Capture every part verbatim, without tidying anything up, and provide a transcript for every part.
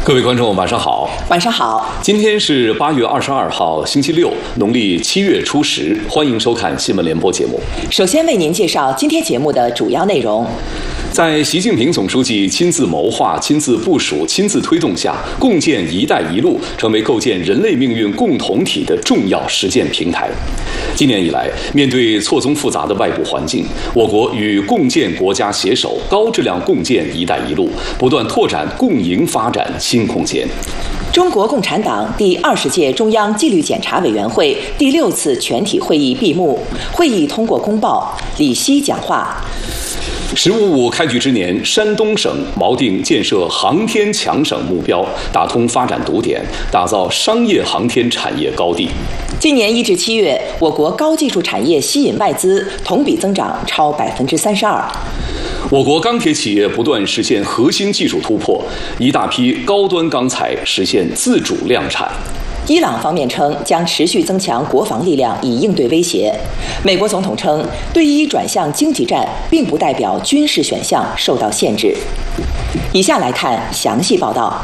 各位观众，晚上好。 晚上好。 今天是八月二十二号，星期六，农历七月初十。欢迎收看新闻联播节目。 首先为您介绍今天节目的主要内容。 在习近平总书记亲自谋划、亲自部署、亲自推动下，共建“一带一路”成为构建人类命运共同体的重要实践平台。今年以来，面对错综复杂的外部环境，我国与共建国家携手，高质量共建“一带一路”，不断拓展共赢发展新空间。 中国共产党第二十届中央纪律检查委员会第六次全体会议闭幕，会议通过公报，李希讲话。 “十五五”开局之年，山东省锚定建设航天强省目标，打通发展堵点，打造商业航天产业高地。 今年一至七月，我国高技术产业吸引外资同比增长超百分之三十二。 我国钢铁企业不断实现核心技术突破，一大批高端钢材实现自主量产。 伊朗方面称将持续增强国防力量以应对威胁。美国总统称，对伊转向经济战，并不代表军事选项受到限制。以下来看详细报道。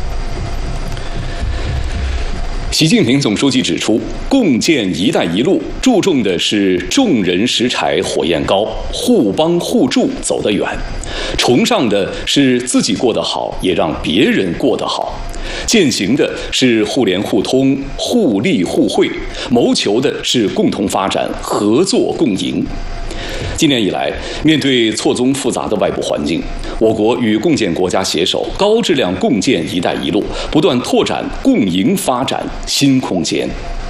习近平总书记指出，共建“一带一路”注重的是众人拾柴火焰高，互帮互助走得远，崇尚的是自己过得好，也让别人过得好，践行的是互联互通、互利互惠，谋求的是共同发展、合作共赢。今年以来，面对错综复杂的外部环境，我国与共建国家携手，高质量共建“一带一路”，不断拓展共赢发展新空间。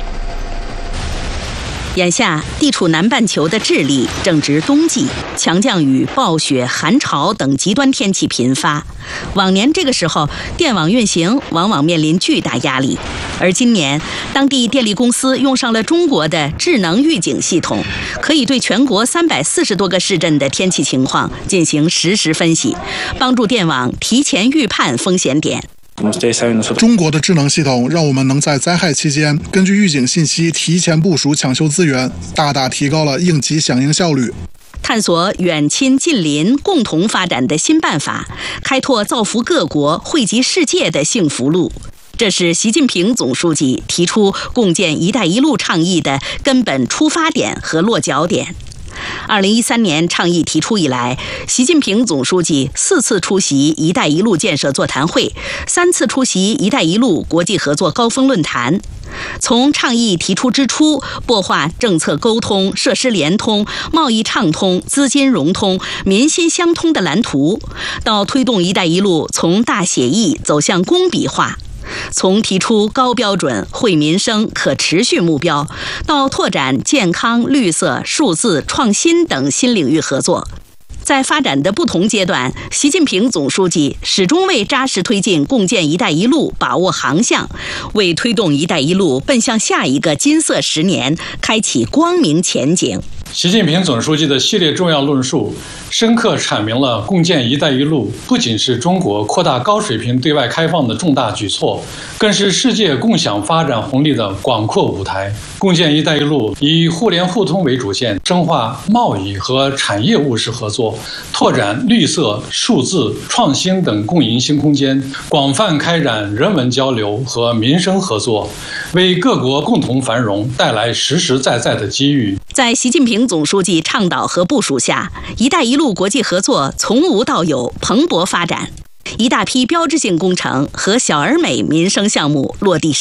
眼下，地处南半球的智利正值冬季，强降雨、暴雪、寒潮等极端天气频发。往年这个时候，电网运行往往面临巨大压力。而今年，当地电力公司用上了中国的智能预警系统，可以对全国三百四十多个市镇的天气情况进行实时分析，帮助电网提前预判风险点。 中国的智能系统让我们能在灾害期间根据预警信息提前部署抢修资源，大大提高了应急响应效率。 探索远亲近邻共同发展的新办法，开拓造福各国、惠及世界的幸福路。这是习近平总书记提出共建“一带一路”倡议的根本出发点和落脚点。二零一三年倡议提出以来，习近平总书记四次出席“一带一路”建设座谈会，三次出席“一带一路”国际合作高峰论坛。从倡议提出之初，擘画政策沟通、设施联通、贸易畅通、资金融通、民心相通的蓝图，到推动“一带一路”从大写意走向工笔画。从提出高标准、惠民生、可持续目标，到拓展健康、绿色、数字、创新等新领域合作，在发展的不同阶段，习近平总书记始终为扎实推进共建“一带一路”把握航向，为推动“一带一路”奔向下一个金色十年开启光明前景。 习近平总书记的系列重要论述，深刻阐明了共建“一带一路”不仅是中国扩大高水平对外开放的重大举措，更是世界共享发展红利的广阔舞台。共建“一带一路”以互联互通为主线，深化贸易和产业务实合作，拓展绿色、数字、创新等共赢新空间，广泛开展人文交流和民生合作，为各国共同繁荣带来实实在在的机遇。 在习近平总书记倡导和部署下，“一带一路”国际合作从无到有蓬勃发展，一大批标志性工程和小而美民生项目落地实